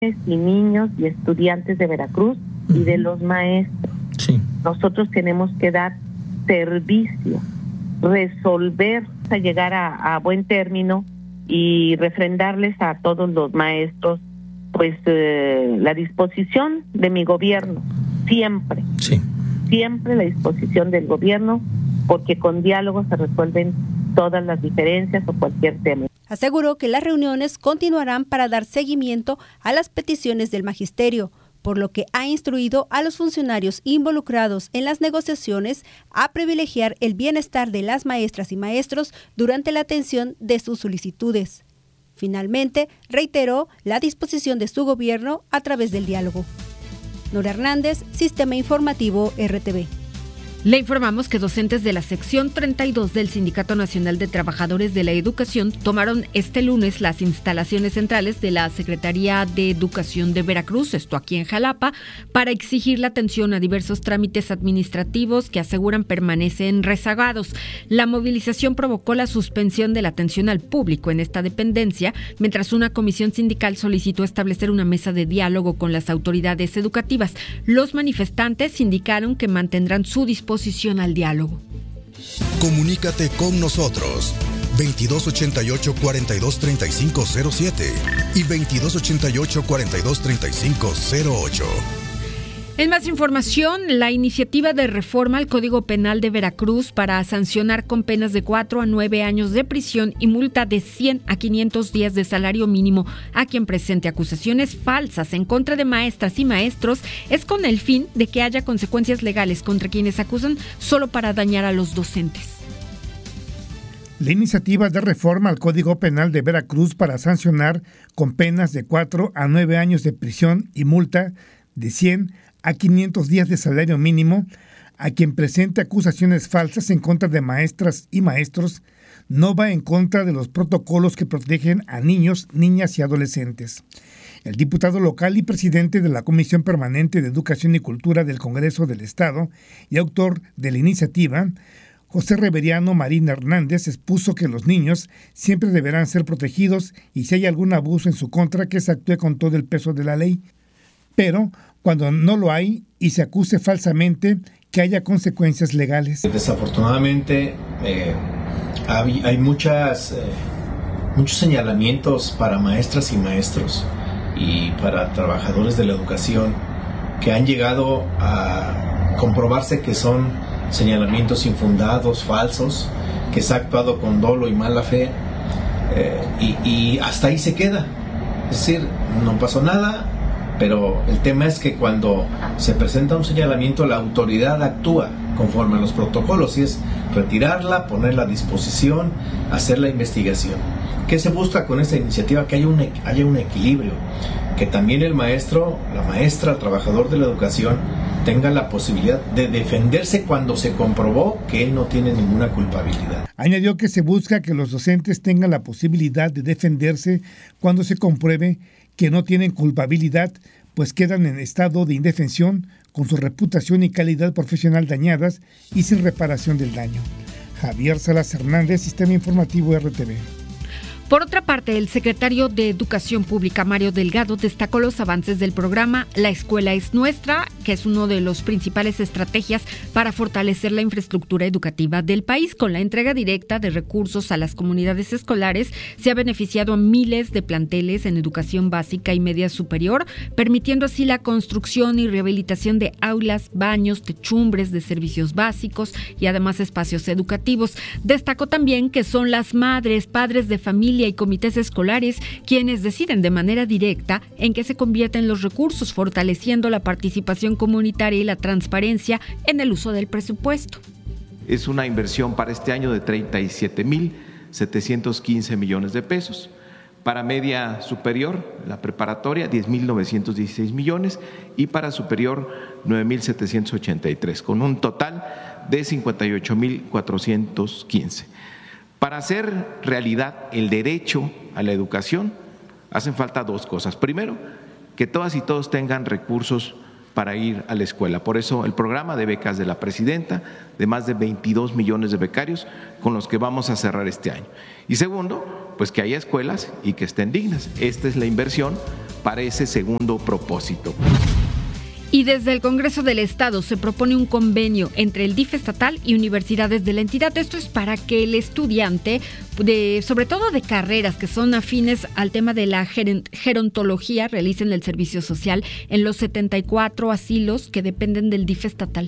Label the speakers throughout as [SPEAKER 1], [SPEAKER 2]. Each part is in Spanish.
[SPEAKER 1] y niños y estudiantes de Veracruz y de los maestros.
[SPEAKER 2] Sí.
[SPEAKER 1] Nosotros tenemos que dar servicio, resolver, hasta llegar a buen término y refrendarles a todos los maestros pues la disposición de mi gobierno, siempre.
[SPEAKER 2] Sí.
[SPEAKER 1] Siempre la disposición del gobierno, porque con diálogo se resuelven todas las diferencias o cualquier tema.
[SPEAKER 3] Aseguró que las reuniones continuarán para dar seguimiento a las peticiones del magisterio, por lo que ha instruido a los funcionarios involucrados en las negociaciones a privilegiar el bienestar de las maestras y maestros durante la atención de sus solicitudes. Finalmente, reiteró la disposición de su gobierno a través del diálogo. Nora Hernández, Sistema Informativo RTV.
[SPEAKER 4] Le informamos que docentes de la sección 32 del Sindicato Nacional de Trabajadores de la Educación tomaron este lunes las instalaciones centrales de la Secretaría de Educación de Veracruz, esto aquí en Jalapa, para exigir la atención a diversos trámites administrativos que aseguran permanecen rezagados. La movilización provocó la suspensión de la atención al público en esta dependencia, mientras una comisión sindical solicitó establecer una mesa de diálogo con las autoridades educativas. Los manifestantes indicaron que mantendrán su disposición al diálogo.
[SPEAKER 5] Comunícate con nosotros 2288-423507 y 2288-423508.
[SPEAKER 4] En más información, la iniciativa de reforma al Código Penal de Veracruz para sancionar con penas de 4 a 9 años de prisión y multa de 100 a 500 días de salario mínimo a quien presente acusaciones falsas en contra de maestras y maestros es con el fin de que haya consecuencias legales contra quienes acusan solo para dañar a los docentes.
[SPEAKER 6] La iniciativa de reforma al Código Penal de Veracruz para sancionar con penas de 4 a 9 años de prisión y multa de 100 a 500 días de salario mínimo a quien presente acusaciones falsas en contra de maestras y maestros no va en contra de los protocolos que protegen a niños, niñas y adolescentes. El diputado local y presidente de la Comisión Permanente de Educación y Cultura del Congreso del Estado y autor de la iniciativa, José Reveriano Marín Hernández, expuso que los niños siempre deberán ser protegidos y si hay algún abuso en su contra que se actúe con todo el peso de la ley. Pero cuando no lo hay y se acuse falsamente, que haya consecuencias legales.
[SPEAKER 7] Desafortunadamente hay muchos señalamientos para maestras y maestros y para trabajadores de la educación que han llegado a comprobarse que son señalamientos infundados, falsos, que se ha actuado con dolo y mala fe y hasta ahí se queda. Es decir, no pasó nada. Pero el tema es que cuando se presenta un señalamiento, la autoridad actúa conforme a los protocolos y es retirarla, ponerla a disposición, hacer la investigación. ¿Qué se busca con esta iniciativa? Que haya un equilibrio, que también el maestro, la maestra, el trabajador de la educación tenga la posibilidad de defenderse cuando se comprobó que él no tiene ninguna culpabilidad.
[SPEAKER 6] Añadió que se busca que los docentes tengan la posibilidad de defenderse cuando se compruebe que no tienen culpabilidad, pues quedan en estado de indefensión con su reputación y calidad profesional dañadas y sin reparación del daño. Javier Salas Hernández, Sistema Informativo RTV.
[SPEAKER 4] Por otra parte, el secretario de Educación Pública, Mario Delgado, destacó los avances del programa La Escuela es Nuestra, que es uno de los principales estrategias para fortalecer la infraestructura educativa del país. Con la entrega directa de recursos a las comunidades escolares, se ha beneficiado a miles de planteles en educación básica y media superior, permitiendo así la construcción y rehabilitación de aulas, baños, techumbres de servicios básicos y además espacios educativos. Destacó también que son las madres, padres de familia y comités escolares quienes deciden de manera directa en qué se convierten los recursos, fortaleciendo la participación comunitaria y la transparencia en el uso del presupuesto.
[SPEAKER 8] Es una inversión para este año de 37.715 millones de pesos. Para media superior, la preparatoria, 10.916 millones y para superior, 9.783, con un total de 58.415. Para hacer realidad el derecho a la educación, hacen falta dos cosas. Primero, que todas y todos tengan recursos para ir a la escuela. Por eso el programa de becas de la presidenta, de más de 22 millones de becarios, con los que vamos a cerrar este año. Y segundo, pues que haya escuelas y que estén dignas. Esta es la inversión para ese segundo propósito.
[SPEAKER 4] Y desde el Congreso del Estado se propone un convenio entre el DIF estatal y universidades de la entidad. Esto es para que el estudiante, sobre todo de carreras que son afines al tema de la gerontología, realicen el servicio social en los 74 asilos que dependen del DIF estatal.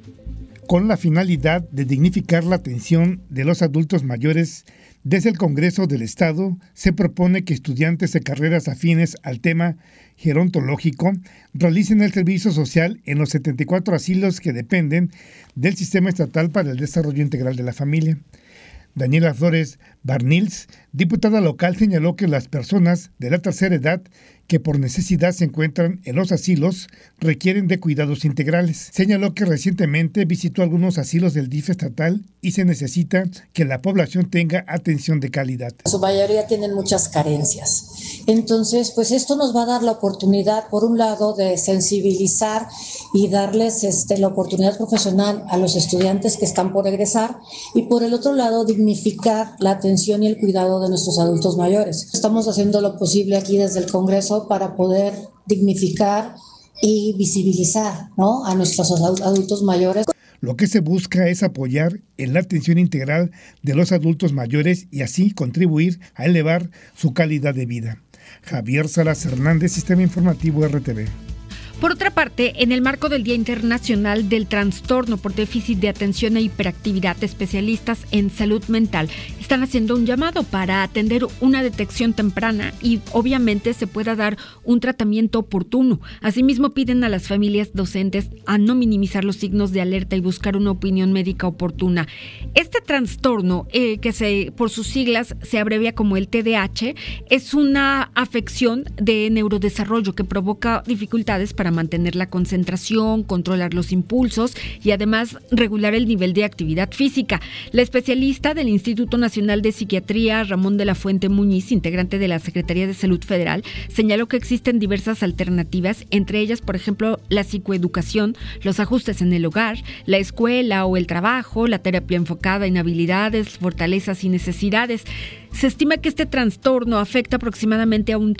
[SPEAKER 6] Con la finalidad de dignificar la atención de los adultos mayores, desde el Congreso del Estado se propone que estudiantes de carreras afines al tema gerontológico realicen el servicio social en los 74 asilos que dependen del Sistema Estatal para el Desarrollo Integral de la Familia. Daniela Flores Barnils, diputada local, señaló que las personas de la tercera edad que por necesidad se encuentran en los asilos requieren de cuidados integrales. Señaló que recientemente visitó algunos asilos del DIF estatal y se necesita que la población tenga atención de calidad.
[SPEAKER 2] Su mayoría tienen muchas carencias. Entonces, pues esto nos va a dar la oportunidad, por un lado, de sensibilizar y darles la oportunidad profesional a los estudiantes que están por egresar y por el otro lado, dignificar la atención y el cuidado de nuestros adultos mayores. Estamos haciendo lo posible aquí desde el Congreso para poder dignificar y visibilizar, ¿no?, a nuestros adultos mayores.
[SPEAKER 6] Lo que se busca es apoyar en la atención integral de los adultos mayores y así contribuir a elevar su calidad de vida. Javier Salas Hernández, Sistema Informativo RTV.
[SPEAKER 4] Por otra parte, en el marco del Día Internacional del Trastorno por Déficit de Atención e Hiperactividad, especialistas en salud mental están haciendo un llamado para atender una detección temprana y obviamente se pueda dar un tratamiento oportuno. Asimismo, piden a las familias docentes a no minimizar los signos de alerta y buscar una opinión médica oportuna. Este trastorno, por sus siglas se abrevia como el TDAH, es una afección de neurodesarrollo que provoca dificultades para mantener la concentración, controlar los impulsos y además regular el nivel de actividad física. La especialista del Instituto Nacional de Psiquiatría, Ramón de la Fuente Muñiz, integrante de la Secretaría de Salud Federal, señaló que existen diversas alternativas, entre ellas, por ejemplo, la psicoeducación, los ajustes en el hogar, la escuela o el trabajo, la terapia enfocada en habilidades, fortalezas y necesidades. Se estima que este trastorno afecta aproximadamente a un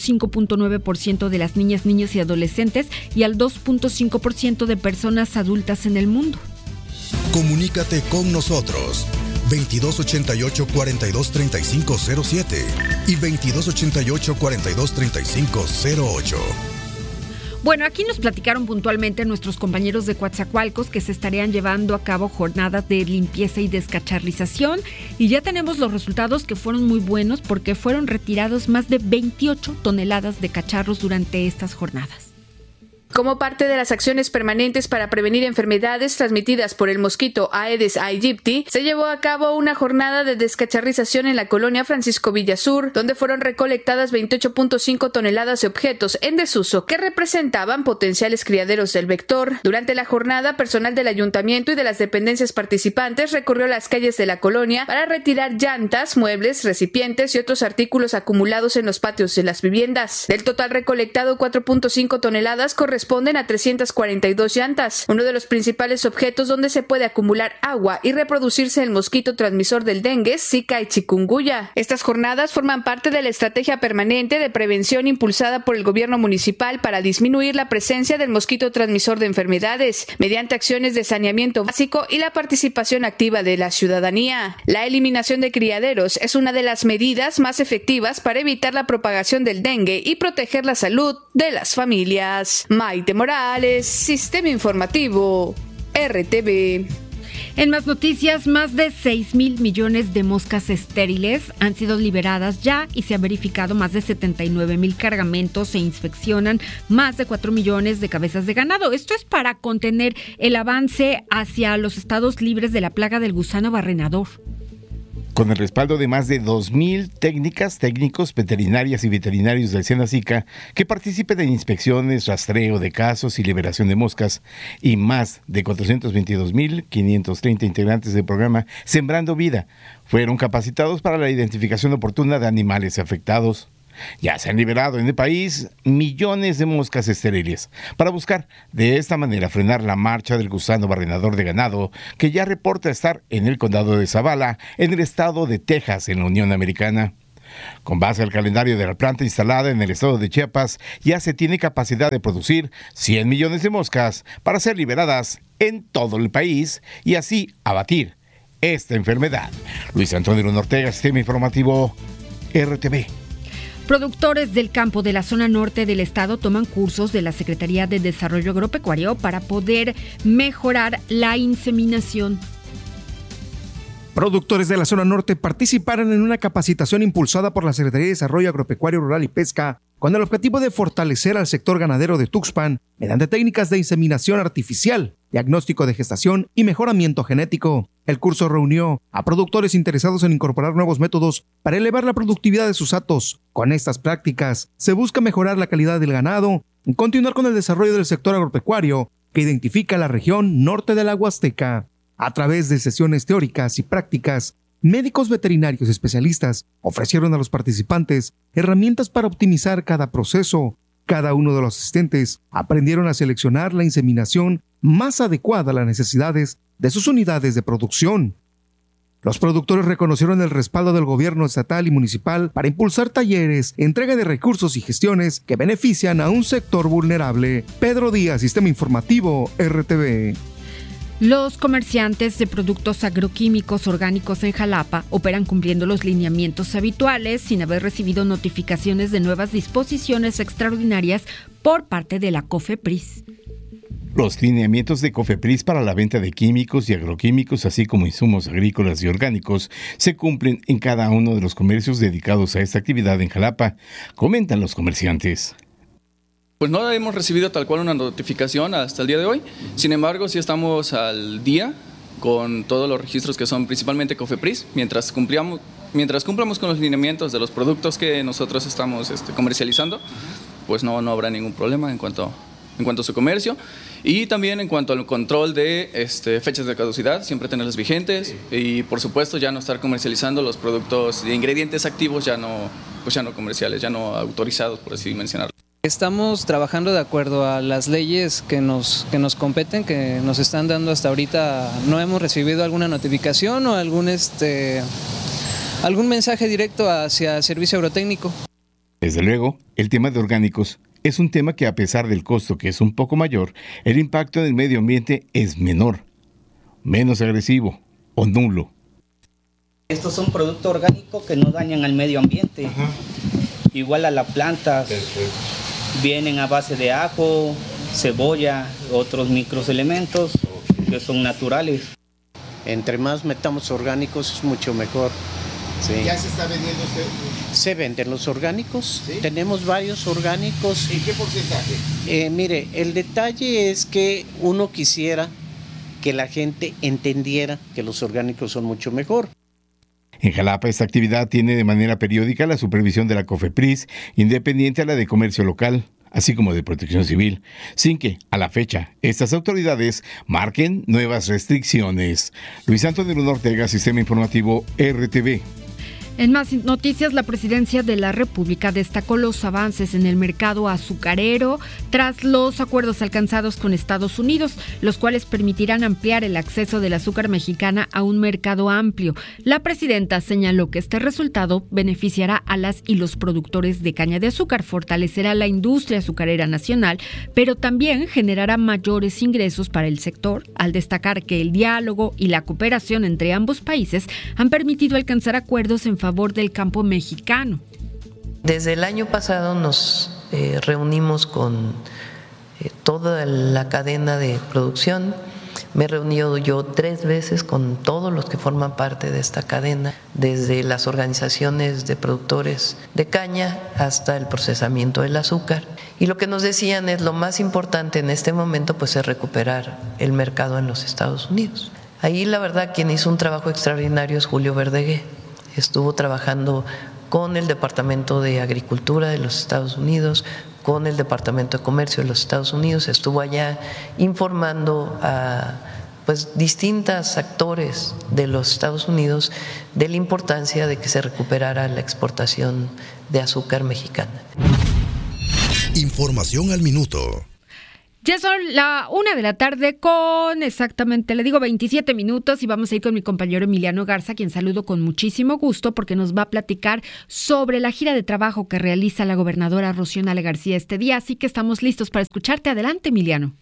[SPEAKER 4] 5.9% de las niñas, niños y adolescentes y al 2.5% de personas adultas en el mundo.
[SPEAKER 5] Comunícate con nosotros 2288-423507 y 2288-423508.
[SPEAKER 4] Bueno, aquí nos platicaron puntualmente nuestros compañeros de Coatzacoalcos que se estarían llevando a cabo jornadas de limpieza y descacharrización y ya tenemos los resultados que fueron muy buenos porque fueron retirados más de 28 toneladas de cacharros durante estas jornadas.
[SPEAKER 9] Como parte de las acciones permanentes para prevenir enfermedades transmitidas por el mosquito Aedes aegypti, se llevó a cabo una jornada de descacharrización en la colonia Francisco Villasur, donde fueron recolectadas 28.5 toneladas de objetos en desuso que representaban potenciales criaderos del vector. Durante la jornada, personal del ayuntamiento y de las dependencias participantes recorrió las calles de la colonia para retirar llantas, muebles, recipientes y otros artículos acumulados en los patios de las viviendas. Del total recolectado, 4.5 toneladas corresponden a 342 llantas, uno de los principales objetos donde se puede acumular agua y reproducirse el mosquito transmisor del dengue, Zika y chikungunya. Estas jornadas forman parte de la estrategia permanente de prevención impulsada por el gobierno municipal para disminuir la presencia del mosquito transmisor de enfermedades, mediante acciones de saneamiento básico y la participación activa de la ciudadanía. La eliminación de criaderos es una de las medidas más efectivas para evitar la propagación del dengue y proteger la salud de las familias. Maite Morales, Sistema Informativo, RTV.
[SPEAKER 4] En más noticias, más de 6,000 millones de moscas estériles han sido liberadas ya y se han verificado más de 79,000 cargamentos. Se inspeccionan más de 4 millones de cabezas de ganado. Esto es para contener el avance hacia los estados libres de la plaga del gusano barrenador.
[SPEAKER 10] Con el respaldo de más de 2,000 técnicos, veterinarias y veterinarios del Senacica que participen en inspecciones, rastreo de casos y liberación de moscas, y más de 422,530 integrantes del programa Sembrando Vida fueron capacitados para la identificación oportuna de animales afectados. Ya se han liberado en el país millones de moscas estériles para buscar de esta manera frenar la marcha del gusano barrenador de ganado que ya reporta estar en el condado de Zavala, en el estado de Texas, en la Unión Americana. Con base al calendario de la planta instalada en el estado de Chiapas, ya se tiene capacidad de producir 100 millones de moscas para ser liberadas en todo el país y así abatir esta enfermedad. Luis Antonio Ortega, Sistema Informativo RTV.
[SPEAKER 4] Productores del campo de la zona norte del estado toman cursos de la Secretaría de Desarrollo Agropecuario para poder mejorar la inseminación.
[SPEAKER 11] Productores de la zona norte participaron en una capacitación impulsada por la Secretaría de Desarrollo Agropecuario, Rural y Pesca con el objetivo de fortalecer al sector ganadero de Tuxpan mediante técnicas de inseminación artificial, diagnóstico de gestación y mejoramiento genético. El curso reunió a productores interesados en incorporar nuevos métodos para elevar la productividad de sus hatos. Con estas prácticas se busca mejorar la calidad del ganado y continuar con el desarrollo del sector agropecuario que identifica la región norte de la Huasteca. A través de sesiones teóricas y prácticas, médicos veterinarios especialistas ofrecieron a los participantes herramientas para optimizar cada proceso. Cada uno de los asistentes aprendieron a seleccionar la inseminación más adecuada a las necesidades de sus unidades de producción. Los productores reconocieron el respaldo del gobierno estatal y municipal para impulsar talleres, entrega de recursos y gestiones que benefician a un sector vulnerable. Pedro Díaz, Sistema Informativo RTV.
[SPEAKER 4] Los comerciantes de productos agroquímicos orgánicos en Jalapa operan cumpliendo los lineamientos habituales sin haber recibido notificaciones de nuevas disposiciones extraordinarias por parte de la COFEPRIS.
[SPEAKER 10] Los lineamientos de COFEPRIS para la venta de químicos y agroquímicos, así como insumos agrícolas y orgánicos, se cumplen en cada uno de los comercios dedicados a esta actividad en Jalapa, comentan los comerciantes.
[SPEAKER 12] Pues no hemos recibido tal cual una notificación hasta el día de hoy, sin embargo sí estamos al día con todos los registros que son principalmente COFEPRIS, mientras cumplamos con los lineamientos de los productos que nosotros estamos comercializando, pues no habrá ningún problema en cuanto a su comercio, y también en cuanto al control de fechas de caducidad, siempre tenerlas vigentes y por supuesto ya no estar comercializando los productos de ingredientes activos ya no comerciales, ya no autorizados, por así mencionarlo.
[SPEAKER 13] Estamos trabajando de acuerdo a las leyes que nos competen, que nos están dando hasta ahorita. No hemos recibido alguna notificación o algún mensaje directo hacia servicio agrotécnico.
[SPEAKER 10] Desde luego, el tema de orgánicos es un tema que, a pesar del costo que es un poco mayor, el impacto en el medio ambiente es menor, menos agresivo o nulo.
[SPEAKER 14] Estos son productos orgánicos que no dañan al medio ambiente. Ajá. Igual a las plantas. Perfecto. Vienen a base de ajo, cebolla, otros microelementos que son naturales.
[SPEAKER 15] Entre más metamos orgánicos es mucho mejor. Sí.
[SPEAKER 16] ¿Ya se está vendiendo usted?
[SPEAKER 15] Se venden los orgánicos, ¿sí? Tenemos varios orgánicos.
[SPEAKER 16] ¿En qué porcentaje?
[SPEAKER 15] Mire, el detalle es que uno quisiera que la gente entendiera que los orgánicos son mucho mejor.
[SPEAKER 10] En Jalapa, esta actividad tiene de manera periódica la supervisión de la COFEPRIS, independiente a la de comercio local, así como de protección civil, sin que, a la fecha, estas autoridades marquen nuevas restricciones. Luis Antonio Ortega, Sistema Informativo RTV.
[SPEAKER 4] En más noticias, la Presidencia de la República destacó los avances en el mercado azucarero tras los acuerdos alcanzados con Estados Unidos, los cuales permitirán ampliar el acceso del azúcar mexicana a un mercado amplio. La presidenta señaló que este resultado beneficiará a las y los productores de caña de azúcar, fortalecerá la industria azucarera nacional, pero también generará mayores ingresos para el sector, al destacar que el diálogo y la cooperación entre ambos países han permitido alcanzar acuerdos en favor del campo mexicano.
[SPEAKER 17] Desde el año pasado nos reunimos con toda la cadena de producción. Me he reunido yo 3 veces con todos los que forman parte de esta cadena, desde las organizaciones de productores de caña hasta el procesamiento del azúcar. Y lo que nos decían es lo más importante en este momento pues es recuperar el mercado en los Estados Unidos. Ahí la verdad quien hizo un trabajo extraordinario es Julio Verdegué. Estuvo trabajando con el Departamento de Agricultura de los Estados Unidos, con el Departamento de Comercio de los Estados Unidos, estuvo allá informando a distintos actores de los Estados Unidos de la importancia de que se recuperara la exportación de azúcar mexicana.
[SPEAKER 5] Información al minuto.
[SPEAKER 4] Ya son la 1:00 p.m. con exactamente, 27 minutos y vamos a ir con mi compañero Emiliano Garza, quien saludo con muchísimo gusto porque nos va a platicar sobre la gira de trabajo que realiza la gobernadora Rocío Nale García este día, así que estamos listos para escucharte. Adelante, Emiliano.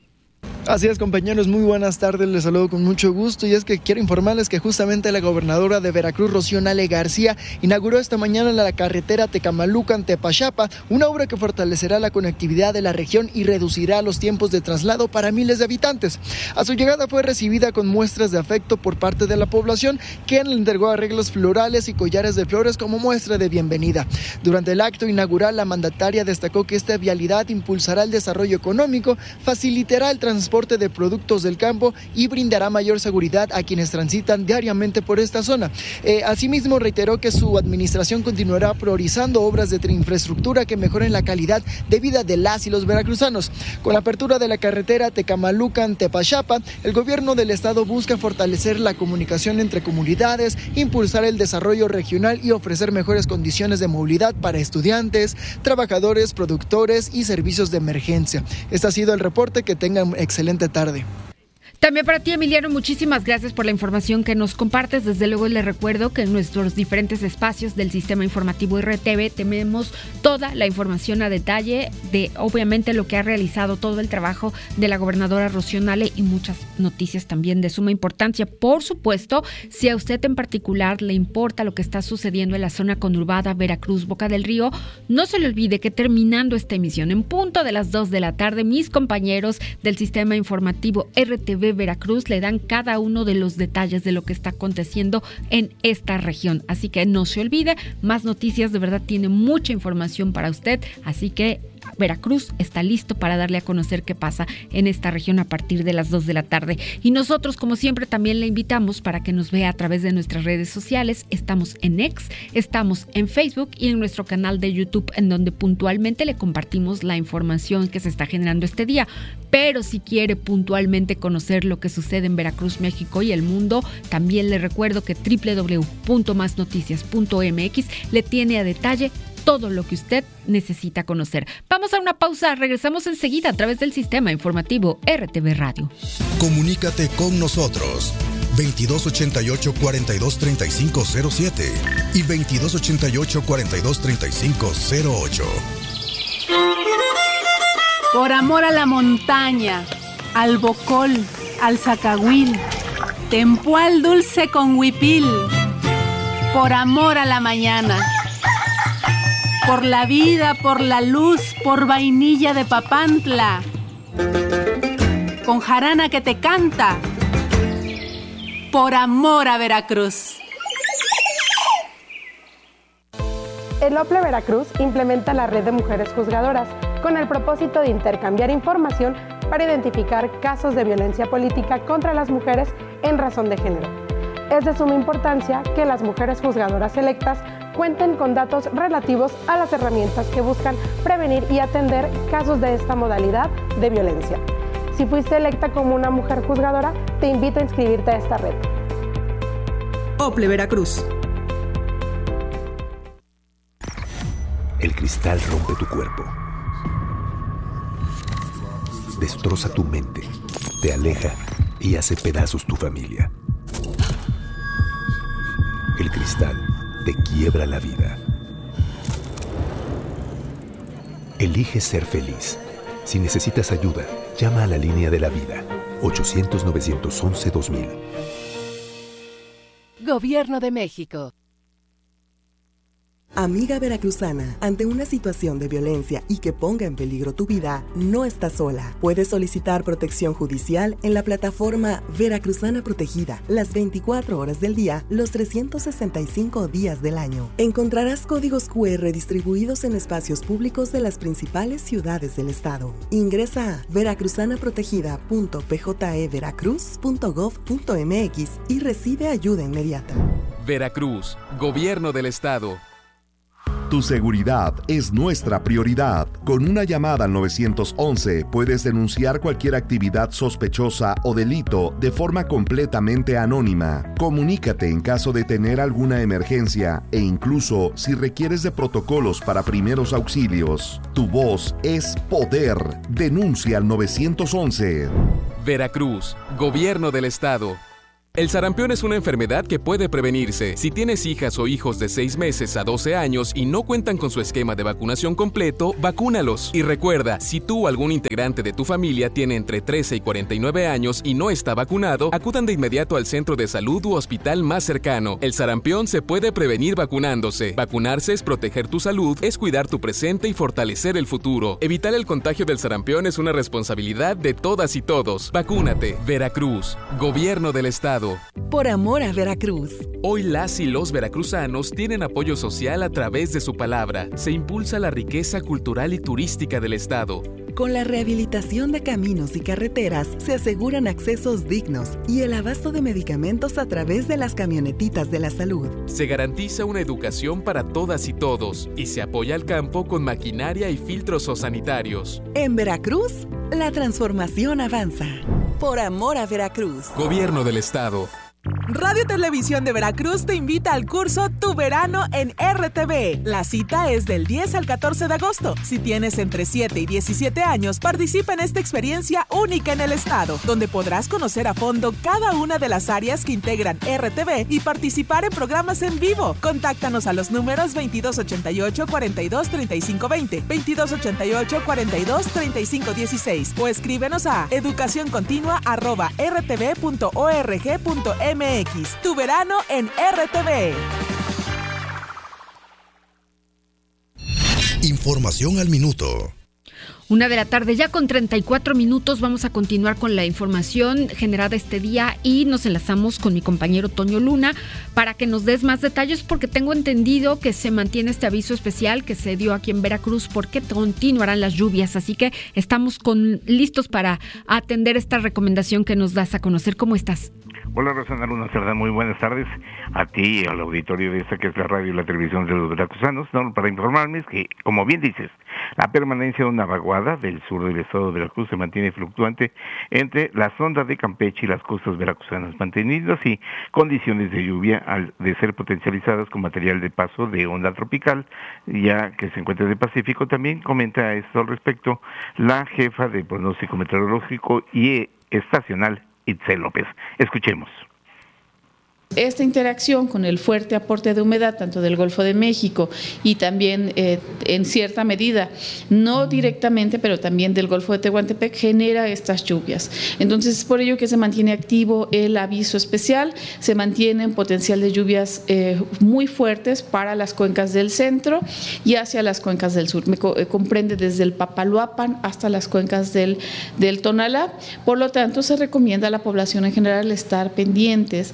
[SPEAKER 18] Así es, compañeros, muy buenas tardes, les saludo con mucho gusto y es que quiero informarles que justamente la gobernadora de Veracruz, Rocío Nale García, inauguró esta mañana la carretera Tecamalucan-Tepachapa, una obra que fortalecerá la conectividad de la región y reducirá los tiempos de traslado para miles de habitantes. A su llegada fue recibida con muestras de afecto por parte de la población, quien le entregó arreglos florales y collares de flores como muestra de bienvenida. Durante el acto inaugural, la mandataria destacó que esta vialidad impulsará el desarrollo económico, facilitará el transporte de productos del campo y brindará mayor seguridad a quienes transitan diariamente por esta zona. Asimismo, reiteró que su administración continuará priorizando obras de infraestructura que mejoren la calidad de vida de las y los veracruzanos. Con la apertura de la carretera Tecamalucan-Tepachapa, el gobierno del estado busca fortalecer la comunicación entre comunidades, impulsar el desarrollo regional y ofrecer mejores condiciones de movilidad para estudiantes, trabajadores, productores y servicios de emergencia. Este ha sido el reporte. Que tengan excelente tarde.
[SPEAKER 4] También para ti, Emiliano, muchísimas gracias por la información que nos compartes. Desde luego les recuerdo que en nuestros diferentes espacios del Sistema Informativo RTV tenemos toda la información a detalle de, obviamente, lo que ha realizado, todo el trabajo de la gobernadora Rocío Nale y muchas noticias también de suma importancia. Por supuesto, si a usted en particular le importa lo que está sucediendo en la zona conurbada Veracruz, Boca del Río, no se le olvide que terminando esta emisión, en punto de las 2:00 p.m, mis compañeros del Sistema Informativo RTV Veracruz le dan cada uno de los detalles de lo que está aconteciendo en esta región. Así que no se olvide, más noticias, de verdad tiene mucha información para usted, así que Veracruz está listo para darle a conocer qué pasa en esta región a partir de las 2:00 p.m. Y nosotros, como siempre, también le invitamos para que nos vea a través de nuestras redes sociales. Estamos en X, estamos en Facebook y en nuestro canal de YouTube, en donde puntualmente le compartimos la información que se está generando este día. Pero si quiere puntualmente conocer lo que sucede en Veracruz, México y el mundo, también le recuerdo que www.masnoticias.mx le tiene a detalle todo lo que usted necesita conocer. Vamos a una pausa, regresamos enseguida a través del Sistema Informativo RTV Radio.
[SPEAKER 5] Comunícate con nosotros 2288-423507 y 2288-423508.
[SPEAKER 19] Por amor a la montaña, al bocol, al zacahuil, tempual dulce con huipil, por amor a la mañana. Por la vida, por la luz, por vainilla de Papantla, con jarana que te canta, por amor a Veracruz.
[SPEAKER 20] El OPLE Veracruz implementa la red de mujeres juzgadoras con el propósito de intercambiar información para identificar casos de violencia política contra las mujeres en razón de género. Es de suma importancia que las mujeres juzgadoras electas cuenten con datos relativos a las herramientas que buscan prevenir y atender casos de esta modalidad de violencia. Si fuiste electa como una mujer juzgadora, te invito a inscribirte a esta red.
[SPEAKER 21] OPLE Veracruz.
[SPEAKER 22] El cristal rompe tu cuerpo, destroza tu mente, te aleja y hace pedazos tu familia. El cristal te quiebra la vida. Elige ser feliz. Si necesitas ayuda, llama a la línea de la vida, 800-911-2000.
[SPEAKER 23] Gobierno de México.
[SPEAKER 24] Amiga veracruzana, ante una situación de violencia y que ponga en peligro tu vida, no estás sola. Puedes solicitar protección judicial en la plataforma Veracruzana Protegida, las 24 horas del día, los 365 días del año. Encontrarás códigos QR distribuidos en espacios públicos de las principales ciudades del estado. Ingresa a veracruzanaprotegida.pjeveracruz.gov.mx y recibe ayuda inmediata.
[SPEAKER 25] Veracruz, Gobierno del Estado.
[SPEAKER 1] Tu seguridad es nuestra prioridad. Con una llamada al 911 puedes denunciar cualquier actividad sospechosa o delito de forma completamente anónima. Comunícate en caso de tener alguna emergencia e incluso si requieres de protocolos para primeros auxilios. Tu voz es poder. Denuncia al 911.
[SPEAKER 3] Veracruz, Gobierno del Estado. El sarampión es una enfermedad que puede prevenirse. Si tienes hijas o hijos de 6 meses a 12 años y no cuentan con su esquema de vacunación completo, vacúnalos. Y recuerda, si tú o algún integrante de tu familia tiene entre 13 y 49 años y no está vacunado, acudan de inmediato al centro de salud u hospital más cercano. El sarampión se puede prevenir vacunándose. Vacunarse es proteger tu salud, es cuidar tu presente y fortalecer el futuro. Evitar el contagio del sarampión es una responsabilidad de todas y todos. Vacúnate. Veracruz, Gobierno del Estado.
[SPEAKER 7] Por amor a Veracruz.
[SPEAKER 3] Hoy las y los veracruzanos tienen apoyo social a través de su palabra. Se impulsa la riqueza cultural y turística del Estado.
[SPEAKER 24] Con la rehabilitación de caminos y carreteras se aseguran accesos dignos y el abasto de medicamentos a través de las camionetitas de la salud.
[SPEAKER 3] Se garantiza una educación para todas y todos y se apoya al campo con maquinaria y filtros sanitarios.
[SPEAKER 24] En Veracruz, la transformación avanza. Por amor a Veracruz.
[SPEAKER 3] Gobierno del Estado.
[SPEAKER 23] Radio Televisión de Veracruz te invita al curso Tu Verano en RTV. La cita es del 10 al 14 de agosto. Si tienes entre 7 y 17 años, participa en esta experiencia única en el estado, donde podrás conocer a fondo cada una de las áreas que integran RTV y participar en programas en vivo. Contáctanos a los números 2288-423520, 2288-423516 o escríbenos a educacioncontinua@rtv.org.mx. Tu verano en RTV.
[SPEAKER 5] Información al minuto.
[SPEAKER 4] 1:00 p.m. ya con 34 minutos. Vamos a continuar con la información generada este día y nos enlazamos con mi compañero Toño Luna para que nos des más detalles, porque tengo entendido que se mantiene este aviso especial que se dio aquí en Veracruz porque continuarán las lluvias, así que estamos listos para atender esta recomendación que nos das a conocer. ¿Cómo estás?
[SPEAKER 10] Hola, Rosana Luna Cerda, muy buenas tardes a ti y al auditorio de esta que es la radio y la televisión de los veracruzanos, ¿no? Para informarles que, como bien dices, la permanencia de una vaguada del sur del estado de Veracruz se mantiene fluctuante entre la sonda de Campeche y las costas veracruzanas, manteniendo así condiciones de lluvia de ser potencializadas con material de paso de onda tropical, ya que se encuentra en el Pacífico. También comenta esto al respecto la jefa de pronóstico meteorológico y estacional, Itzel López. Escuchemos.
[SPEAKER 25] Esta interacción con el fuerte aporte de humedad tanto del Golfo de México y también en cierta medida, no directamente, pero también del Golfo de Tehuantepec, genera estas lluvias. Entonces es por ello que se mantiene activo el aviso especial, se mantiene un potencial de lluvias muy fuertes para las cuencas del centro y hacia las cuencas del sur. Comprende desde el Papaloapan hasta las cuencas del Tonalá. Por lo tanto, se recomienda a la población en general estar pendientes.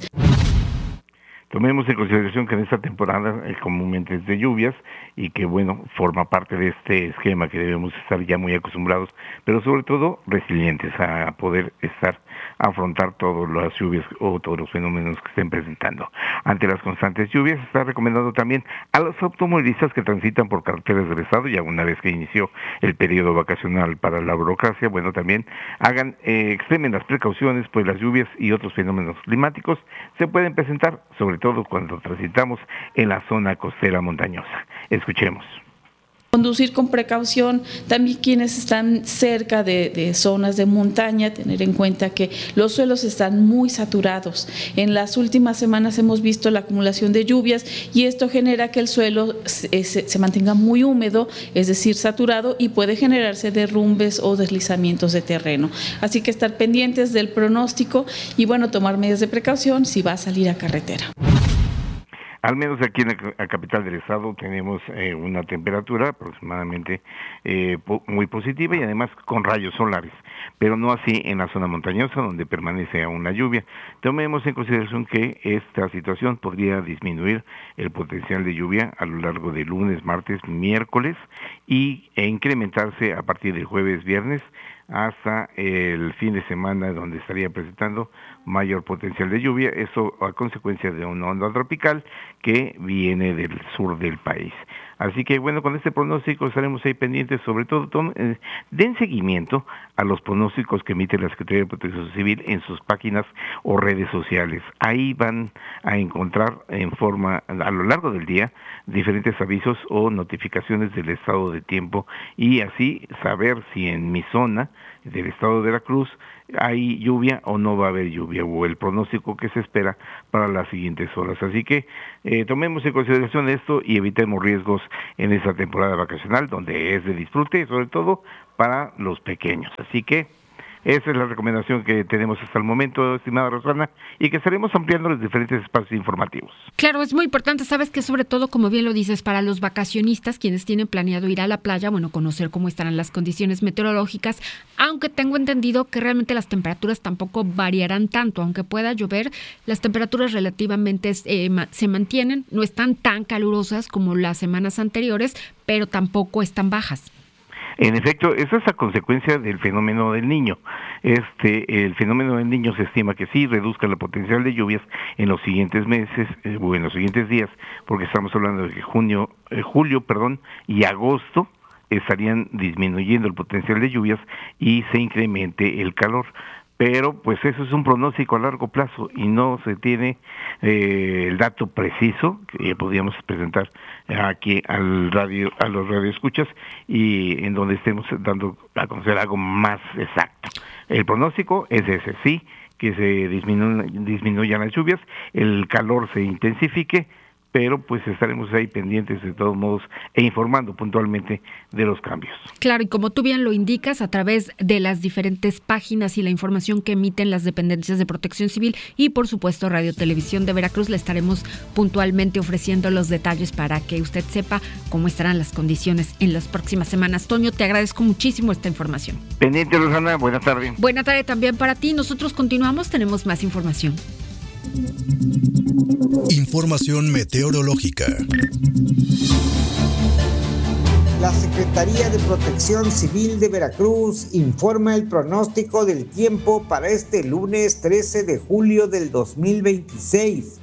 [SPEAKER 10] Tomemos en consideración que en esta temporada comúnmente es de lluvias y que, bueno, forma parte de este esquema que debemos estar ya muy acostumbrados, pero sobre todo resilientes a poder afrontar todas las lluvias o todos los fenómenos que estén presentando. Ante las constantes lluvias, está recomendado también a los automovilistas que transitan por carreteras del estado, ya una vez que inició el periodo vacacional para la burocracia, bueno, también extremen las precauciones, pues las lluvias y otros fenómenos climáticos se pueden presentar, sobre todo cuando transitamos en la zona costera montañosa. Escuchemos.
[SPEAKER 25] Conducir con precaución, también quienes están cerca de zonas de montaña, tener en cuenta que los suelos están muy saturados. En las últimas semanas hemos visto la acumulación de lluvias y esto genera que el suelo se mantenga muy húmedo, es decir, saturado, y puede generarse derrumbes o deslizamientos de terreno. Así que estar pendientes del pronóstico y, bueno, tomar medidas de precaución si va a salir a carretera.
[SPEAKER 10] Al menos aquí en la capital del estado tenemos una temperatura aproximadamente muy positiva y además con rayos solares, pero no así en la zona montañosa donde permanece aún la lluvia. Tomemos en consideración que esta situación podría disminuir el potencial de lluvia a lo largo de lunes, martes, miércoles e incrementarse a partir del jueves, viernes, hasta el fin de semana, donde estaría presentando mayor potencial de lluvia, esto a consecuencia de una onda tropical que viene del sur del país. Así que bueno, con este pronóstico estaremos ahí pendientes, sobre todo den seguimiento a los pronósticos que emite la Secretaría de Protección Civil en sus páginas o redes sociales. Ahí van a encontrar a lo largo del día diferentes avisos o notificaciones del estado de tiempo y así saber si en mi zona del estado de Veracruz hay lluvia o no va a haber lluvia, o el pronóstico que se espera para las siguientes horas. Así que tomemos en consideración esto y evitemos riesgos en esta temporada vacacional, donde es de disfrute y sobre todo para los pequeños. Así que esa es la recomendación que tenemos hasta el momento, estimada Rosana, y que estaremos ampliando los diferentes espacios informativos.
[SPEAKER 4] Claro, es muy importante, sabes que sobre todo, como bien lo dices, para los vacacionistas, quienes tienen planeado ir a la playa, bueno, conocer cómo estarán las condiciones meteorológicas, aunque tengo entendido que realmente las temperaturas tampoco variarán tanto, aunque pueda llover, las temperaturas relativamente se mantienen, no están tan calurosas como las semanas anteriores, pero tampoco están bajas.
[SPEAKER 10] En efecto, esa es a consecuencia del fenómeno del Niño. El fenómeno del Niño se estima que sí reduzca el potencial de lluvias en los siguientes meses, o en los siguientes días, porque estamos hablando de que julio y agosto estarían disminuyendo el potencial de lluvias y se incremente el calor. Pero pues eso es un pronóstico a largo plazo y no se tiene el dato preciso que podríamos presentar aquí a los radioescuchas y en donde estemos dando a conocer algo más exacto. El pronóstico es ese, sí, que se disminuyan las lluvias, el calor se intensifique, pero pues estaremos ahí pendientes de todos modos e informando puntualmente de los cambios.
[SPEAKER 4] Claro, y como tú bien lo indicas, a través de las diferentes páginas y la información que emiten las dependencias de Protección Civil y por supuesto Radio Televisión de Veracruz, le estaremos puntualmente ofreciendo los detalles para que usted sepa cómo estarán las condiciones en las próximas semanas. Toño, te agradezco muchísimo esta información.
[SPEAKER 10] Pendiente, Rosana, buena tarde.
[SPEAKER 4] Buena tarde también para ti. Nosotros continuamos, tenemos más información.
[SPEAKER 5] Información meteorológica.
[SPEAKER 2] La Secretaría de Protección Civil de Veracruz informa el pronóstico del tiempo para este lunes 13 de julio del 2026.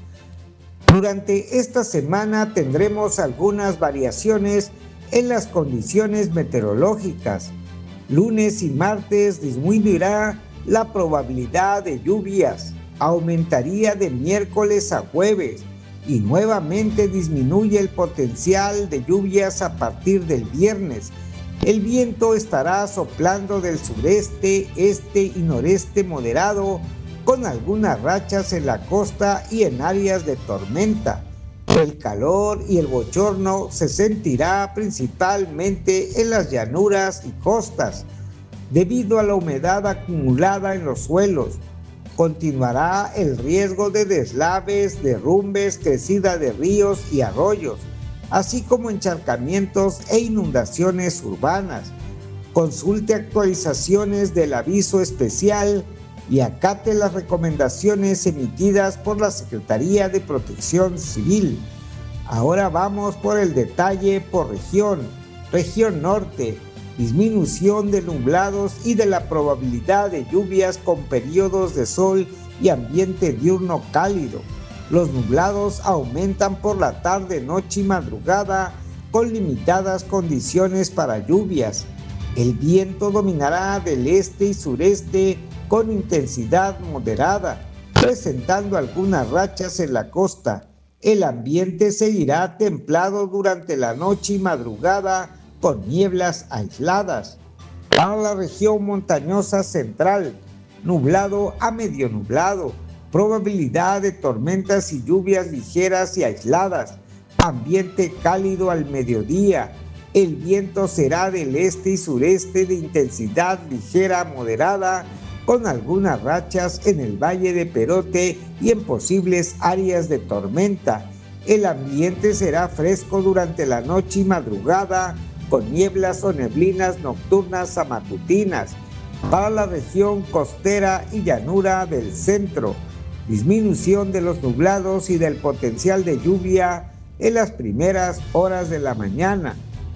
[SPEAKER 2] Durante esta semana tendremos algunas variaciones en las condiciones meteorológicas. Lunes y martes disminuirá la probabilidad de lluvias. Aumentaría de miércoles a jueves y nuevamente disminuye el potencial de lluvias a partir del viernes. El viento estará soplando del sureste, este y noreste moderado, con algunas rachas en la costa y en áreas de tormenta. El calor y el bochorno se sentirá principalmente en las llanuras y costas, debido a la humedad acumulada en los suelos. Continuará el riesgo de deslaves, derrumbes, crecida de ríos y arroyos, así como encharcamientos e inundaciones urbanas. Consulte actualizaciones del aviso especial y acate las recomendaciones emitidas por la Secretaría de Protección Civil. Ahora vamos por el detalle por región. Región Norte. Disminución de nublados y de la probabilidad de lluvias con periodos de sol y ambiente diurno cálido. Los nublados aumentan por la tarde, noche y madrugada, con limitadas condiciones para lluvias. El viento dominará del este y sureste con intensidad moderada, presentando algunas rachas en la costa. El ambiente seguirá templado durante la noche y madrugada, con nieblas aisladas. Para la región montañosa central, nublado a medio nublado, probabilidad de tormentas y lluvias ligeras y aisladas, ambiente cálido al mediodía. El viento será del este y sureste de intensidad ligera a moderada, con algunas rachas en el Valle de Perote y en posibles áreas de tormenta. El ambiente será fresco durante la noche y madrugada, con nieblas o neblinas nocturnas a matutinas. Para la región costera y llanura del centro, disminución de los nublados y del potencial de lluvia en las primeras horas de la mañana.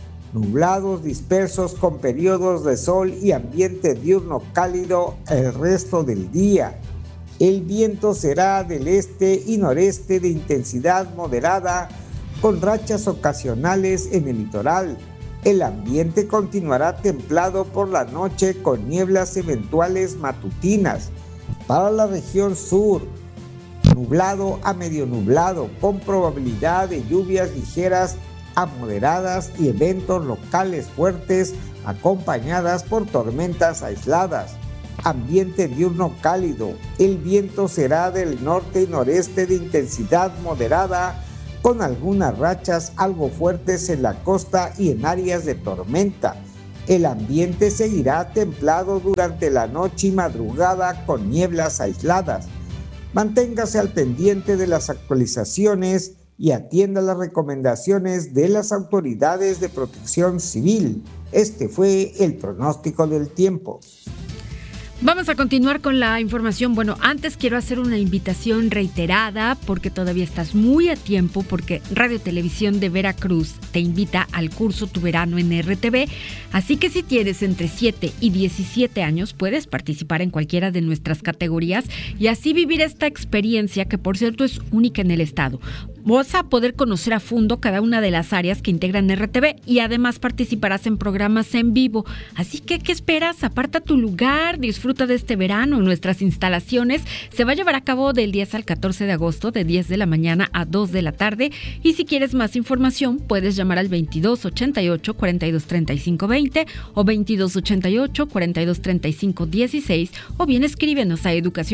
[SPEAKER 2] Nublados dispersos con periodos de sol y ambiente diurno cálido el resto del día. El viento será del este y noreste de intensidad moderada, con rachas ocasionales en el litoral. El ambiente continuará templado por la noche con nieblas eventuales matutinas. Para la región sur, nublado a medio nublado, con probabilidad de lluvias ligeras a moderadas y eventos locales fuertes acompañadas por tormentas aisladas. Ambiente diurno cálido. El viento será del norte y noreste de intensidad moderada, con algunas rachas algo fuertes en la costa y en áreas de tormenta. El ambiente seguirá templado durante la noche y madrugada con nieblas aisladas. Manténgase al pendiente de las actualizaciones y atienda las recomendaciones de las autoridades de protección civil. Este fue el pronóstico del tiempo.
[SPEAKER 4] Vamos a continuar con la información. Bueno, antes quiero hacer una invitación reiterada porque todavía estás muy a tiempo, porque Radio Televisión de Veracruz te invita al curso Tu Verano en RTV. Así que si tienes entre 7 y 17 años, puedes participar en cualquiera de nuestras categorías y así vivir esta experiencia que, por cierto, es única en el estado. Vas a poder conocer a fondo cada una de las áreas que integran RTV y además participarás en programas en vivo. Así que, ¿qué esperas? Aparta tu lugar, disfruta de este verano en nuestras instalaciones. Se va a llevar a cabo del 10 al 14 de agosto, de 10 de la mañana a 2 de la tarde. Y si quieres más información, puedes llamar al 2288 4235 20 o 2288 4235 16 o bien escríbenos a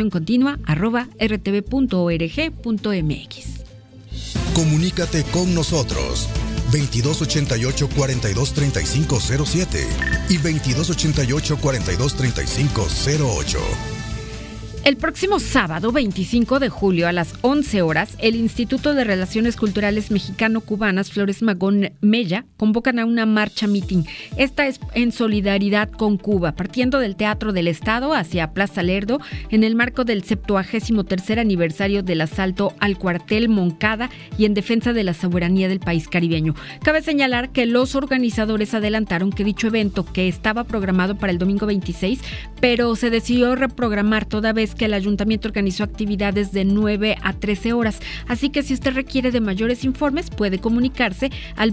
[SPEAKER 4] educacioncontinua@rtv.org.mx.
[SPEAKER 5] Comunícate con nosotros 2288-423507 y 2288-423508.
[SPEAKER 4] El próximo sábado 25 de julio a las 11 horas, el Instituto de Relaciones Culturales Mexicano-Cubanas Flores Magón Mella convocan a una marcha mitin. Esta es en solidaridad con Cuba, partiendo del Teatro del Estado hacia Plaza Lerdo en el marco del 73º aniversario del asalto al cuartel Moncada y en defensa de la soberanía del país caribeño. Cabe señalar que los organizadores adelantaron que dicho evento, que estaba programado para el domingo 26, pero se decidió reprogramar toda vez que el ayuntamiento organizó actividades de 9 a 13 horas. Así que si usted requiere de mayores informes, puede comunicarse al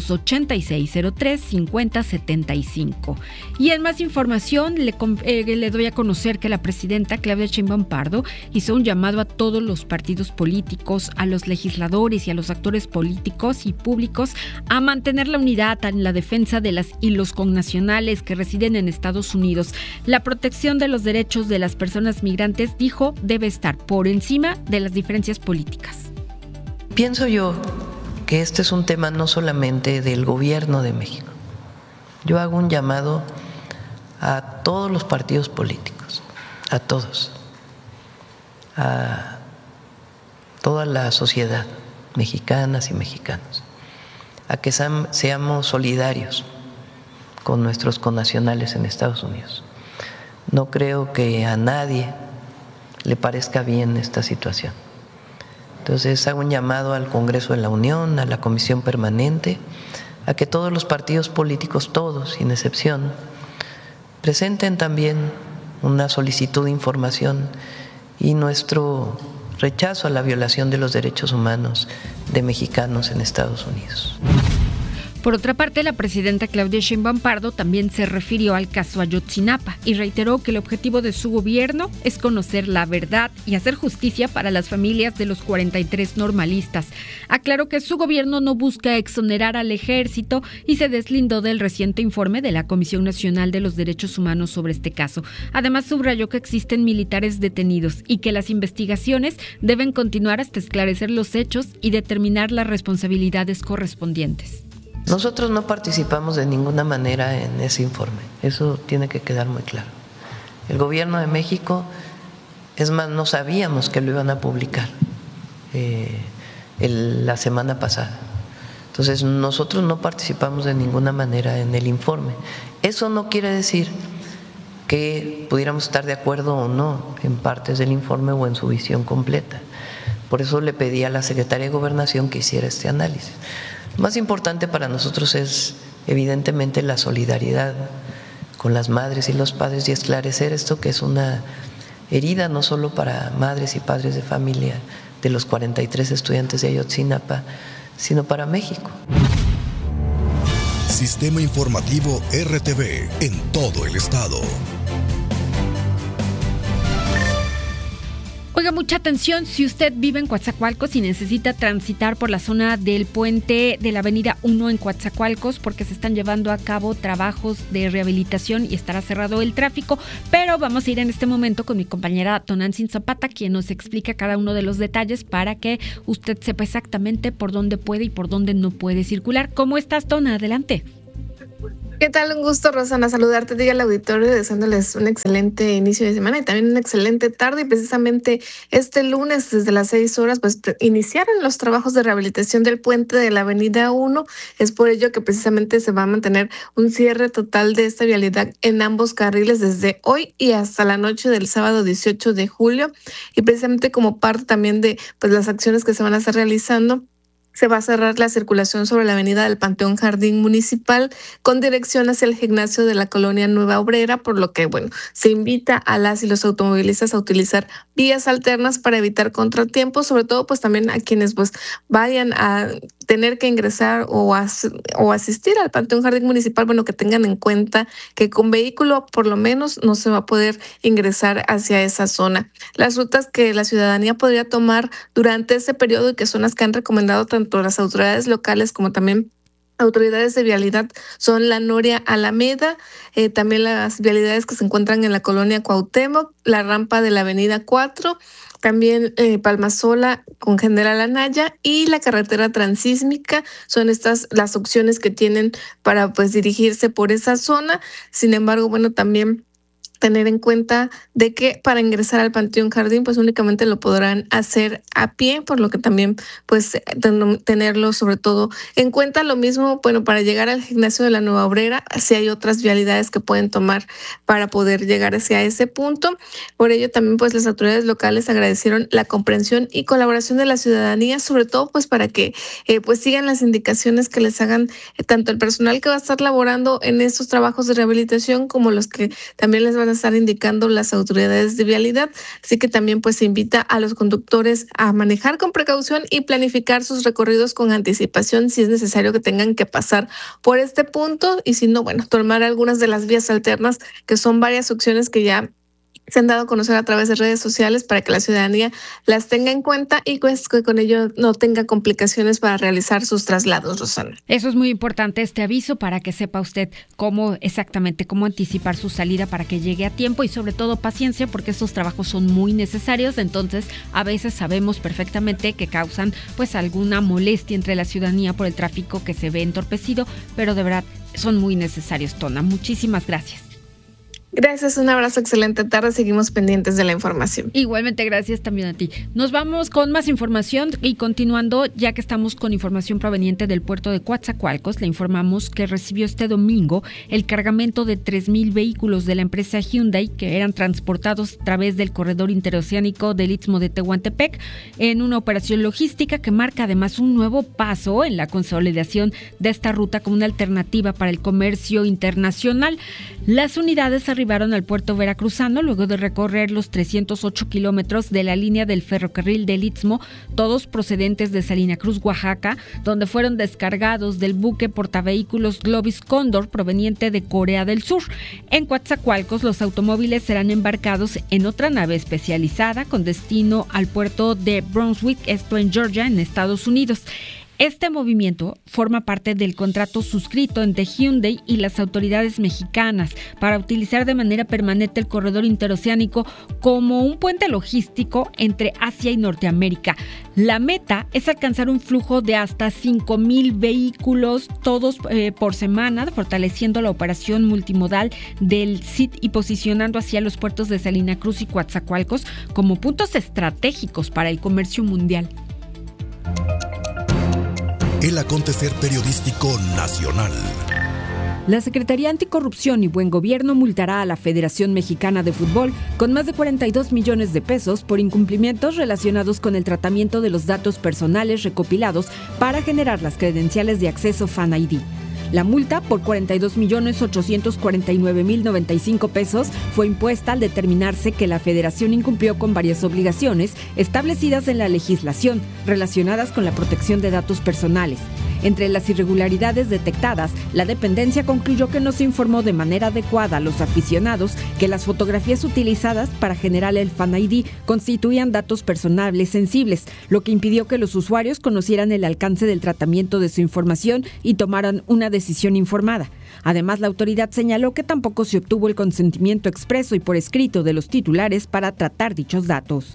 [SPEAKER 4] 2286-03-5075. Y en más información, le doy a conocer que la presidenta Claudia Sheinbaum Pardo hizo un llamado a todos los partidos políticos, a los legisladores y a los actores políticos y públicos a mantener la unidad en la defensa de las y los connacionales que residen en Estados Unidos. La protección de los derechos de las personas migrantes, dijo, debe estar por encima de las diferencias políticas.
[SPEAKER 17] Pienso yo que este es un tema no solamente del gobierno de México. Yo hago un llamado a todos los partidos políticos, a todos, a toda la sociedad, mexicanas y mexicanos, a que seamos solidarios con nuestros connacionales en Estados Unidos. No creo que a nadie le parezca bien esta situación. Entonces hago un llamado al Congreso de la Unión, a la Comisión Permanente, a que todos los partidos políticos, todos, sin excepción, presenten también una solicitud de información y nuestro rechazo a la violación de los derechos humanos de mexicanos en Estados Unidos.
[SPEAKER 4] Por otra parte, la presidenta Claudia Sheinbaum Pardo también se refirió al caso Ayotzinapa y reiteró que el objetivo de su gobierno es conocer la verdad y hacer justicia para las familias de los 43 normalistas. Aclaró que su gobierno no busca exonerar al ejército y se deslindó del reciente informe de la Comisión Nacional de los Derechos Humanos sobre este caso. Además, subrayó que existen militares detenidos y que las investigaciones deben continuar hasta esclarecer los hechos y determinar las responsabilidades correspondientes.
[SPEAKER 17] Nosotros no participamos de ninguna manera en ese informe, eso tiene que quedar muy claro. El gobierno de México, es más, no sabíamos que lo iban a publicar la semana pasada. Entonces, nosotros no participamos de ninguna manera en el informe. Eso no quiere decir que pudiéramos estar de acuerdo o no en partes del informe o en su visión completa. Por eso le pedí a la Secretaría de Gobernación que hiciera este análisis. Lo más importante para nosotros es evidentemente la solidaridad con las madres y los padres y esclarecer esto que es una herida, no solo para madres y padres de familia de los 43 estudiantes de Ayotzinapa, sino para México.
[SPEAKER 5] Sistema Informativo RTV en todo el estado.
[SPEAKER 4] Oiga, mucha atención, si usted vive en Coatzacoalcos y necesita transitar por la zona del puente de la Avenida 1 en Coatzacoalcos, porque se están llevando a cabo trabajos de rehabilitación y estará cerrado el tráfico, pero vamos a ir en este momento con mi compañera Tonantzin Zapata, quien nos explica cada uno de los detalles para que usted sepa exactamente por dónde puede y por dónde no puede circular. ¿Cómo estás, Tona? Adelante.
[SPEAKER 6] ¿Qué tal? Un gusto, Rosana, saludarte, diga al auditorio, deseándoles un excelente inicio de semana y también una excelente tarde. Y precisamente este lunes, desde las 6 horas, pues iniciaron los trabajos de rehabilitación del puente de la Avenida 1. Es por ello que precisamente se va a mantener un cierre total de esta vialidad en ambos carriles desde hoy y hasta la noche del sábado 18 de julio. Y precisamente como parte también de pues las acciones que se van a estar realizando, se va a cerrar la circulación sobre la avenida del Panteón Jardín Municipal con dirección hacia el gimnasio de la colonia Nueva Obrera, por lo que, se invita a las y los automovilistas a utilizar vías alternas para evitar contratiempos, sobre todo, pues también a quienes, vayan a tener que ingresar o asistir al Panteón Jardín Municipal, que tengan en cuenta que con vehículo, por lo menos, no se va a poder ingresar hacia esa zona. Las rutas que la ciudadanía podría tomar durante ese periodo y que son las que han recomendado tanto las autoridades locales como también autoridades de vialidad son la Noria Alameda, también las vialidades que se encuentran en la colonia Cuauhtémoc, la rampa de la avenida 4, también Palmasola con General Anaya y la carretera transísmica. Son estas las opciones que tienen para dirigirse por esa zona. Sin embargo, también tener en cuenta de que para ingresar al Panteón Jardín únicamente lo podrán hacer a pie, por lo que también tenerlo sobre todo en cuenta. Lo mismo, para llegar al gimnasio de la Nueva Obrera, si hay otras vialidades que pueden tomar para poder llegar hacia ese punto. Por ello también las autoridades locales agradecieron la comprensión y colaboración de la ciudadanía, sobre todo para que sigan las indicaciones que les hagan tanto el personal que va a estar laborando en estos trabajos de rehabilitación como los que también les van a estar indicando las autoridades de vialidad. Así que también se invita a los conductores a manejar con precaución y planificar sus recorridos con anticipación si es necesario que tengan que pasar por este punto, y si no, tomar algunas de las vías alternas, que son varias opciones que ya se han dado a conocer a través de redes sociales para que la ciudadanía las tenga en cuenta y que con ello no tenga complicaciones para realizar sus traslados, Rosana.
[SPEAKER 4] Eso es muy importante, este aviso, para que sepa usted cómo anticipar su salida para que llegue a tiempo, y sobre todo paciencia, porque estos trabajos son muy necesarios. Entonces a veces sabemos perfectamente que causan alguna molestia entre la ciudadanía por el tráfico que se ve entorpecido, pero de verdad son muy necesarios, Tona. Muchísimas gracias.
[SPEAKER 6] Gracias, un abrazo, excelente tarde, seguimos pendientes de la información.
[SPEAKER 4] Igualmente, gracias también a ti. Nos vamos con más información y continuando, ya que estamos con información proveniente del puerto de Coatzacoalcos, le informamos que recibió este domingo el cargamento de 3,000 vehículos de la empresa Hyundai que eran transportados a través del corredor interoceánico del Istmo de Tehuantepec en una operación logística que marca además un nuevo paso en la consolidación de esta ruta como una alternativa para el comercio internacional. Las unidades arribaron al puerto veracruzano luego de recorrer los 308 kilómetros de la línea del ferrocarril del Istmo, todos procedentes de Salina Cruz, Oaxaca, donde fueron descargados del buque portavehículos Globis Cóndor proveniente de Corea del Sur. En Coatzacoalcos, los automóviles serán embarcados en otra nave especializada con destino al puerto de Brunswick, esto en Georgia, en Estados Unidos. Este movimiento forma parte del contrato suscrito entre Hyundai y las autoridades mexicanas para utilizar de manera permanente el corredor interoceánico como un puente logístico entre Asia y Norteamérica. La meta es alcanzar un flujo de hasta 5,000 vehículos todos por semana, fortaleciendo la operación multimodal del SIT y posicionando hacia los puertos de Salina Cruz y Coatzacoalcos como puntos estratégicos para el comercio mundial.
[SPEAKER 5] El acontecer periodístico nacional.
[SPEAKER 8] La Secretaría Anticorrupción y Buen Gobierno multará a la Federación Mexicana de Fútbol con más de 42 millones de pesos por incumplimientos relacionados con el tratamiento de los datos personales recopilados para generar las credenciales de acceso Fan ID. La multa por 42.849.095 pesos fue impuesta al determinarse que la Federación incumplió con varias obligaciones establecidas en la legislación relacionadas con la protección de datos personales. Entre las irregularidades detectadas, la dependencia concluyó que no se informó de manera adecuada a los aficionados que las fotografías utilizadas para generar el Fan ID constituían datos personales sensibles, lo que impidió que los usuarios conocieran el alcance del tratamiento de su información y tomaran una decisión informada. Además, la autoridad señaló que tampoco se obtuvo el consentimiento expreso y por escrito de los titulares para tratar dichos datos.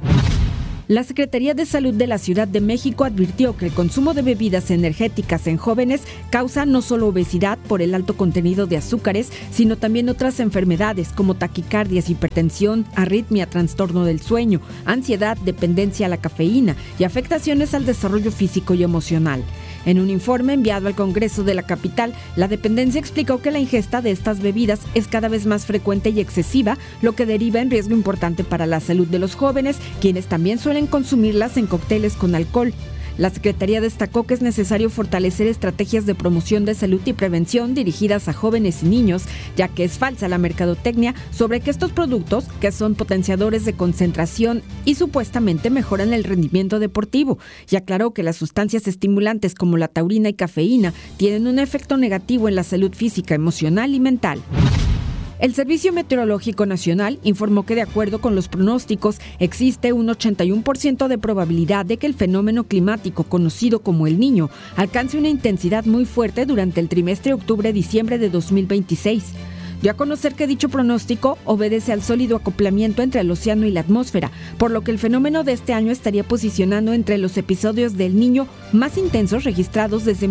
[SPEAKER 8] La Secretaría de Salud de la Ciudad de México advirtió que el consumo de bebidas energéticas en jóvenes causa no solo obesidad por el alto contenido de azúcares, sino también otras enfermedades como taquicardias, hipertensión, arritmia, trastorno del sueño, ansiedad, dependencia a la cafeína y afectaciones al desarrollo físico y emocional. En un informe enviado al Congreso de la capital, la dependencia explicó que la ingesta de estas bebidas es cada vez más frecuente y excesiva, lo que deriva en riesgo importante para la salud de los jóvenes, quienes también suelen consumirlas en cócteles con alcohol. La Secretaría destacó que es necesario fortalecer estrategias de promoción de salud y prevención dirigidas a jóvenes y niños, ya que es falsa la mercadotecnia sobre que estos productos, que son potenciadores de concentración y supuestamente mejoran el rendimiento deportivo, y aclaró que las sustancias estimulantes como la taurina y cafeína tienen un efecto negativo en la salud física, emocional y mental. El Servicio Meteorológico Nacional informó que de acuerdo con los pronósticos existe un 81% de probabilidad de que el fenómeno climático conocido como El Niño alcance una intensidad muy fuerte durante el trimestre octubre-diciembre de 2026. Dio a conocer que dicho pronóstico obedece al sólido acoplamiento entre el océano y la atmósfera, por lo que el fenómeno de este año estaría posicionando entre los episodios del Niño más intensos registrados desde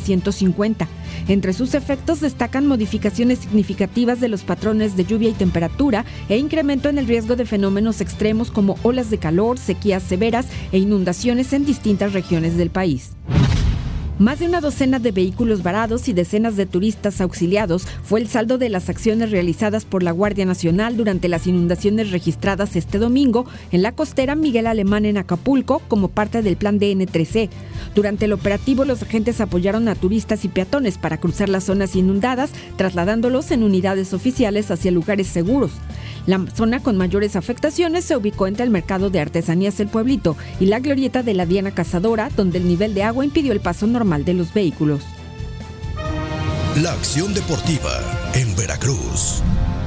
[SPEAKER 8] 1950. Entre sus efectos destacan modificaciones significativas de los patrones de lluvia y temperatura e incremento en el riesgo de fenómenos extremos como olas de calor, sequías severas e inundaciones en distintas regiones del país. Más de una docena de vehículos varados y decenas de turistas auxiliados fue el saldo de las acciones realizadas por la Guardia Nacional durante las inundaciones registradas este domingo en la costera Miguel Alemán en Acapulco como parte del plan DN3C. Durante el operativo, los agentes apoyaron a turistas y peatones para cruzar las zonas inundadas, trasladándolos en unidades oficiales hacia lugares seguros. La zona con mayores afectaciones se ubicó entre el mercado de artesanías El Pueblito y la glorieta de la Diana Cazadora, donde el nivel de agua impidió el paso normal de los vehículos.
[SPEAKER 5] La acción deportiva en Veracruz.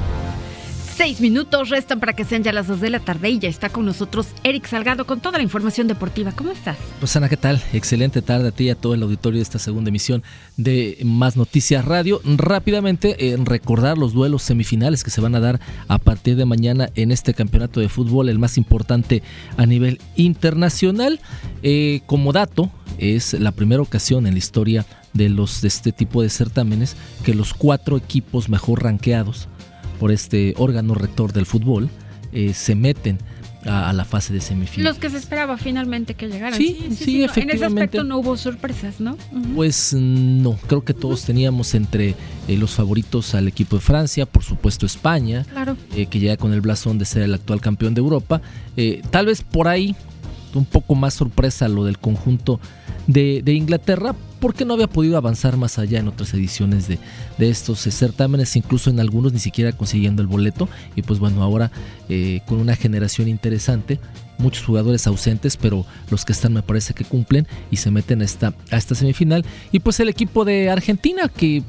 [SPEAKER 4] 6 minutos restan para que sean ya las 2 de la tarde y ya está con nosotros Eric Salgado con toda la información deportiva. ¿Cómo estás?
[SPEAKER 9] Rosana, ¿qué tal? Excelente tarde a ti y a todo el auditorio de esta segunda emisión de Más Noticias Radio. Rápidamente, recordar los duelos semifinales que se van a dar a partir de mañana en este campeonato de fútbol, el más importante a nivel internacional. Como dato, es la primera ocasión en la historia de este tipo de certámenes que los 4 equipos mejor rankeados por este órgano rector del fútbol, se meten a la fase de semifinal.
[SPEAKER 4] Los que se esperaba finalmente que llegaran.
[SPEAKER 9] Sí, efectivamente.
[SPEAKER 4] En ese aspecto no hubo sorpresas, ¿no? Uh-huh.
[SPEAKER 9] Pues no, creo que todos teníamos entre los favoritos al equipo de Francia, por supuesto España,
[SPEAKER 4] claro.
[SPEAKER 9] Que llega con el blasón de ser el actual campeón de Europa. Tal vez por ahí un poco más sorpresa lo del conjunto de Inglaterra, porque no había podido avanzar más allá en otras ediciones de estos certámenes, incluso en algunos ni siquiera consiguiendo el boleto. Y pues bueno, ahora con una generación interesante, muchos jugadores ausentes, pero los que están me parece que cumplen y se meten a esta semifinal. Y pues el equipo de Argentina, que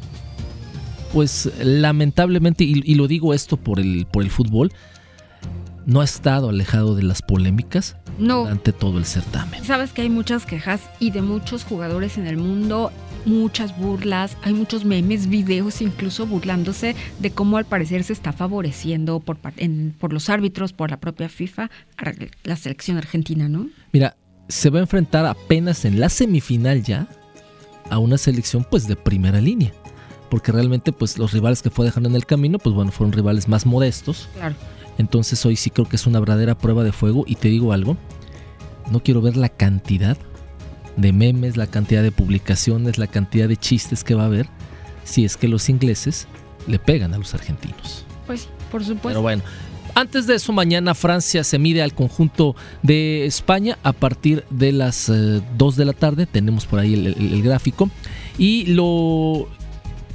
[SPEAKER 9] pues lamentablemente, y lo digo esto por el fútbol, no ha estado alejado de las polémicas durante todo el certamen.
[SPEAKER 4] Sabes que hay muchas quejas y de muchos jugadores en el mundo, muchas burlas, hay muchos memes, videos incluso burlándose de cómo al parecer se está favoreciendo por los árbitros, por la propia FIFA, a la selección argentina, ¿no?
[SPEAKER 9] Mira, se va a enfrentar apenas en la semifinal ya a una selección pues de primera línea, porque realmente pues los rivales que fue dejando en el camino pues bueno, fueron rivales más modestos.
[SPEAKER 4] Claro.
[SPEAKER 9] Entonces hoy sí creo que es una verdadera prueba de fuego. Y te digo algo, no quiero ver la cantidad de memes, la cantidad de publicaciones, la cantidad de chistes que va a haber si es que los ingleses le pegan a los argentinos.
[SPEAKER 4] Pues por supuesto.
[SPEAKER 9] Pero bueno, antes de eso, mañana Francia se mide al conjunto de España a partir de las 2 de la tarde. Tenemos por ahí el gráfico. Y lo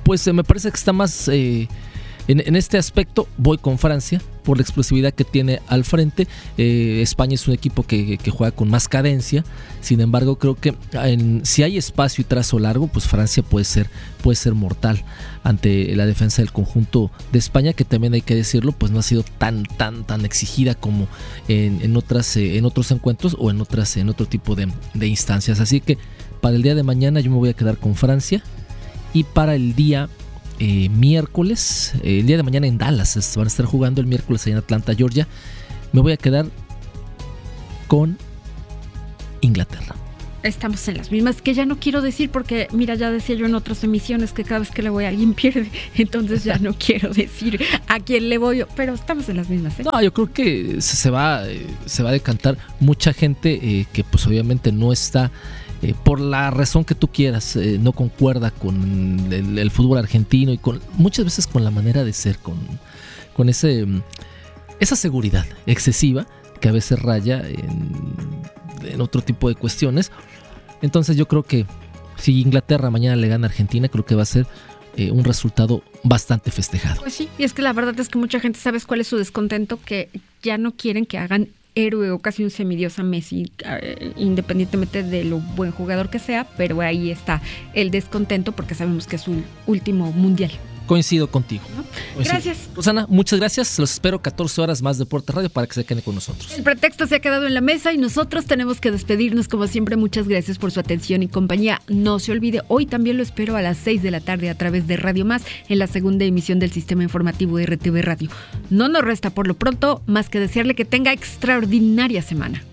[SPEAKER 9] Pues me parece que está más... En este aspecto voy con Francia por la explosividad que tiene al frente. España es un equipo que juega con más cadencia. Sin embargo, creo que si hay espacio y trazo largo, pues Francia puede ser mortal ante la defensa del conjunto de España, que también hay que decirlo, pues no ha sido tan exigida como en otros encuentros o en otro tipo de instancias. Así que para el día de mañana yo me voy a quedar con Francia, y para el día miércoles, el día de mañana en Dallas van a estar jugando, el miércoles allá en Atlanta, Georgia, me voy a quedar con Inglaterra.
[SPEAKER 4] Estamos en las mismas, que ya no quiero decir porque, mira, ya decía yo en otras emisiones que cada vez que le voy a alguien pierde, entonces ya no quiero decir a quién le voy, pero estamos en las mismas, ¿eh?
[SPEAKER 9] No, yo creo que se va a decantar mucha gente que pues obviamente no está... por la razón que tú quieras, no concuerda con el fútbol argentino y muchas veces con la manera de ser, con esa seguridad excesiva que a veces raya en otro tipo de cuestiones. Entonces yo creo que si Inglaterra mañana le gana a Argentina, creo que va a ser un resultado bastante festejado.
[SPEAKER 4] Pues sí, y es que la verdad es que mucha gente, ¿sabes cuál es su descontento? Que ya no quieren que hagan héroe o casi un semidios a Messi, independientemente de lo buen jugador que sea, pero ahí está el descontento porque sabemos que es su último mundial.
[SPEAKER 9] Coincido contigo.
[SPEAKER 4] ¿No? Gracias.
[SPEAKER 9] Rosana, muchas gracias. Los espero 14 horas más de Deporte Radio para que se queden con nosotros.
[SPEAKER 4] El pretexto se ha quedado en la mesa y nosotros tenemos que despedirnos. Como siempre, muchas gracias por su atención y compañía. No se olvide, hoy también lo espero a las 6 de la tarde a través de Radio Más en la segunda emisión del Sistema Informativo RTV Radio. No nos resta por lo pronto más que desearle que tenga extraordinaria semana.